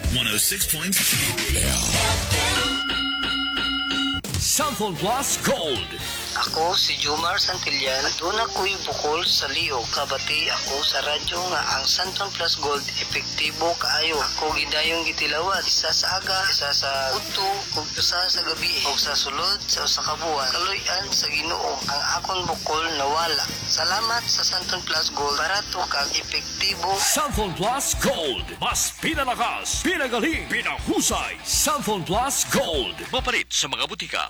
Samphon Plus Gold. Ako si Jomar Santillan. Doon ako'y bukol sa liog. Kabati ako sa radyo nga ang Samphon Plus Gold epektibo kaayo. Ako gidayong gitilawat. Isa sa aga, isa sa udto, ug isa sa gabi, ug sa sulod sa usa ka buwan. Kaluy-an sa Ginoo ang akon bukol nawala. Salamat sa Samphon Plus Gold. Barato kag epektibo. Samphon Plus Gold. Mas pinalakas, pinagaling, pinahusay. Samphon Plus Gold. Mapalit sa mga butika.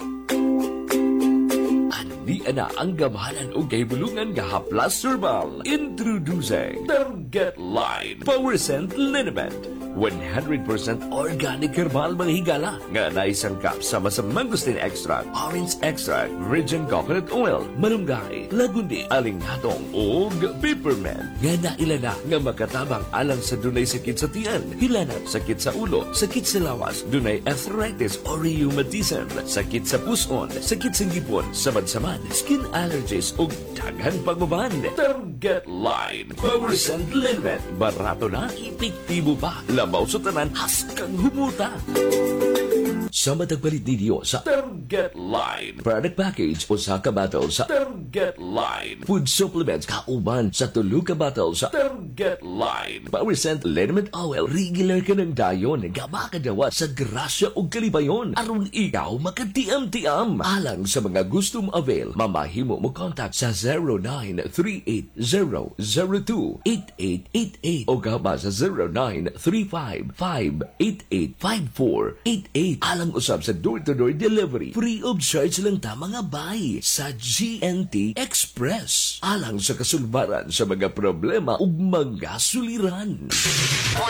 Di ana ang gamahalan o kaibulungan nga Haplas Herbal. Introducing Target Line Power Scent Liniment. 100% organic herbal mga higala nga naisangkap sama sa mangosteen extract, orange extract, virgin coconut oil, malunggay, lagundi, alinghatong ug peppermint nga nailana nga makatabang alang sa dunay sakit sa tiyan, hilanat, sakit sa ulo, sakit sa lawas, dunay arthritis or rheumatism, sakit sa puson, sakit sa ngipon, samad-samad, skin allergies ug daghan pagbaban. Target Line Power Scent Liniment. Barato na, epektibo pa. Labaw sa tanan, haskang humuta. Sa matagpalit ninyo sa Target Line product package o sa ka-bottle sa Target Line food supplements kauban sa tulo ka bottle sa Target Line Power Scent Liniment Oil. Regular ka ng dayon nga makadawa sa grasya o kalibayon aron ikaw makatiam-tiam. Alang sa mga gustong avail, mamahimo mo contact sa 0938-002-8888 o gaba sa 0935-588-5488. Alang usab sa door-to-door delivery. Free of charge lang ta mga bay sa GNT Express. Alang sa kasulbaran sa mga problema ug mga suliran. 106.7